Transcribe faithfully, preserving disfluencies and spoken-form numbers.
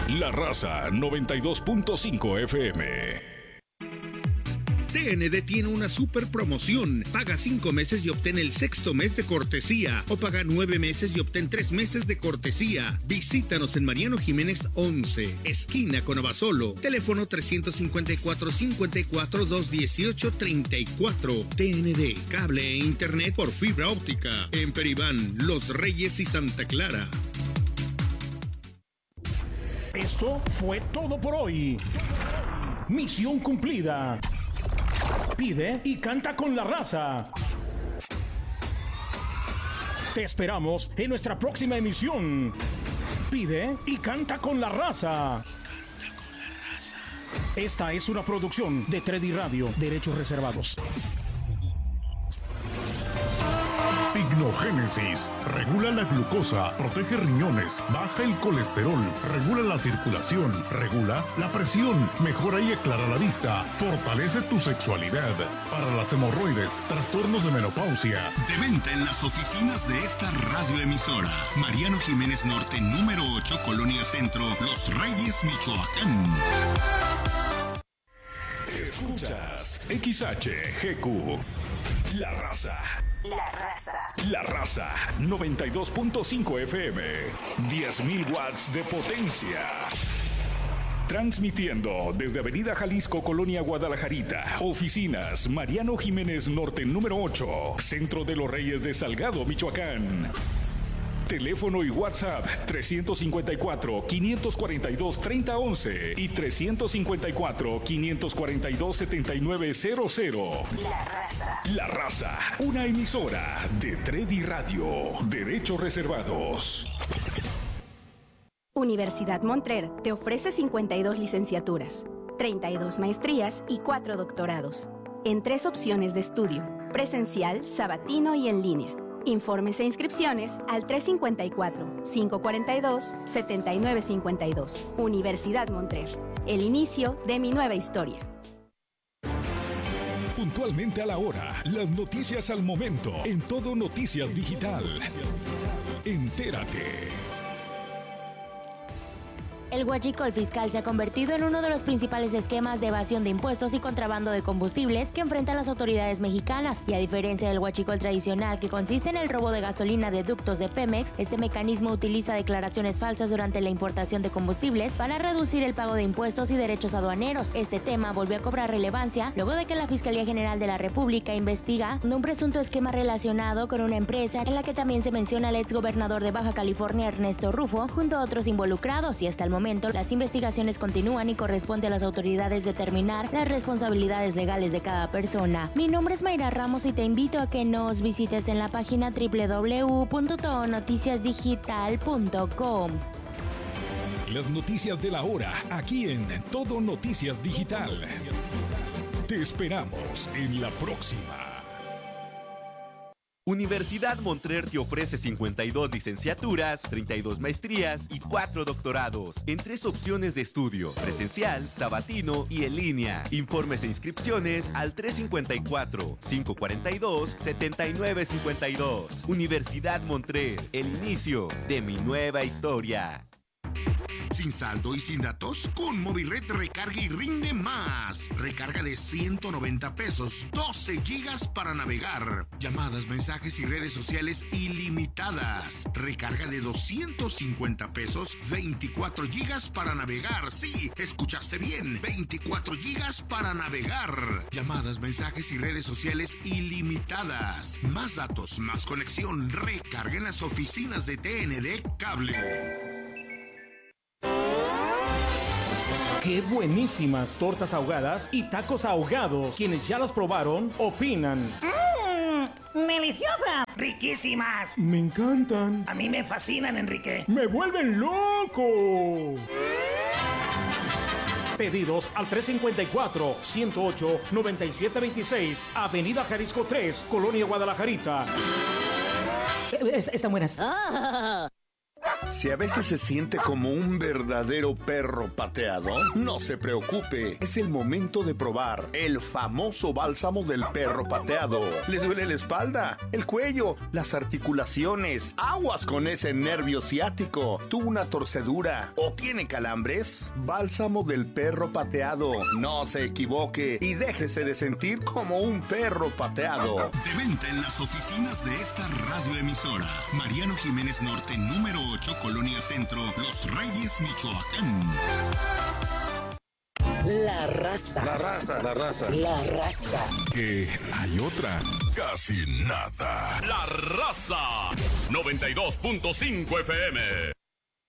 La Raza noventa y dos punto cinco F M. T N D tiene una super promoción. Paga cinco meses y obtén el sexto mes de cortesía. O paga nueve meses y obtén tres meses de cortesía. Visítanos en Mariano Jiménez once, esquina con Abasolo. Teléfono tres cinco cuatro, cinco cuatro, dos uno ocho, tres cuatro. T N D, cable e internet por fibra óptica. En Peribán, Los Reyes y Santa Clara. Esto fue todo por hoy. Misión cumplida. Pide y canta con La Raza. Te esperamos en nuestra próxima emisión. Pide y canta con La Raza. Esta es una producción de tres D Radio, derechos reservados. Hignogénesis. Regula la glucosa, protege riñones, baja el colesterol, regula la circulación, regula la presión, mejora y aclara la vista, fortalece tu sexualidad. Para las hemorroides, trastornos de menopausia. De venta en las oficinas de esta radioemisora. Mariano Jiménez Norte, número ocho, Colonia Centro, Los Reyes, Michoacán. Escuchas X H G Q. La Raza. La Raza. La Raza noventa y dos punto cinco F M. diez mil watts de potencia. Transmitiendo desde Avenida Jalisco, Colonia Guadalajarita. Oficinas Mariano Jiménez Norte número ocho. Centro de los Reyes de Salgado, Michoacán. Teléfono y WhatsApp tres cinco cuatro, cinco cuatro dos, tres cero once y tres cinco cuatro, cinco cuatro dos, siete nueve cero cero. La Raza. La Raza, una emisora de tres D Radio, derechos reservados. Universidad Montrer te ofrece cincuenta y dos licenciaturas, treinta y dos maestrías y cuatro doctorados, en tres opciones de estudio, presencial, sabatino y en línea. Informes e inscripciones al tres cinco cuatro, cinco cuatro dos, siete nueve cinco dos. Universidad Montrer, el inicio de mi nueva historia. Puntualmente a la hora, las noticias al momento, en Todo Noticias Digital. Entérate. El huachicol fiscal se ha convertido en uno de los principales esquemas de evasión de impuestos y contrabando de combustibles que enfrentan las autoridades mexicanas. Y a diferencia del huachicol tradicional, que consiste en el robo de gasolina de ductos de Pemex, este mecanismo utiliza declaraciones falsas durante la importación de combustibles para reducir el pago de impuestos y derechos aduaneros. Este tema volvió a cobrar relevancia luego de que la Fiscalía General de la República investiga un presunto esquema relacionado con una empresa en la que también se menciona al exgobernador de Baja California, Ernesto Rufo, junto a otros involucrados, y hasta el momento las investigaciones continúan y corresponde a las autoridades determinar las responsabilidades legales de cada persona. Mi nombre es Mayra Ramos y te invito a que nos visites en la página doble u doble u doble u punto todo noticias digital punto com. Las noticias de la hora, aquí en Todo Noticias Digital. Te esperamos en la próxima. Universidad Montrer te ofrece cincuenta y dos licenciaturas, treinta y dos maestrías y cuatro doctorados en tres opciones de estudio: presencial, sabatino y en línea. Informes e inscripciones al tres cinco cuatro, cinco cuatro dos, siete nueve cinco dos. Universidad Montrer, el inicio de mi nueva historia. ¿Sin saldo y sin datos? Con Movilred recarga y rinde más. Recarga de ciento noventa pesos, doce gigas para navegar. Llamadas, mensajes y redes sociales ilimitadas. Recarga de doscientos cincuenta pesos, veinticuatro gigas para navegar. Sí, escuchaste bien, veinticuatro gigas para navegar. Llamadas, mensajes y redes sociales ilimitadas. Más datos, más conexión. Recarga en las oficinas de T N D Cable. ¡Qué buenísimas tortas ahogadas y tacos ahogados! Quienes ya las probaron, opinan. ¡Mmm! ¡Deliciosas! ¡Riquísimas! Me encantan. A mí me fascinan, Enrique. ¡Me vuelven loco! Pedidos al tres cinco cuatro, ciento ocho, noventa y siete veintiséis, Avenida Jalisco tres, Colonia Guadalajarita. Están buenas. Ah. Si a veces se siente como un verdadero perro pateado, no se preocupe. Es el momento de probar el famoso bálsamo del perro pateado. ¿Le duele la espalda, el cuello, las articulaciones? Aguas con ese nervio ciático. ¿Tuvo una torcedura o tiene calambres? Bálsamo del perro pateado. No se equivoque y déjese de sentir como un perro pateado. De venta en las oficinas de esta radioemisora. Mariano Jiménez Norte, número ocho, Colonia Centro, Los Reyes, Michoacán. La raza. La raza. La raza. La raza. Que hay otra. Casi nada. La raza. noventa y dos punto cinco F M.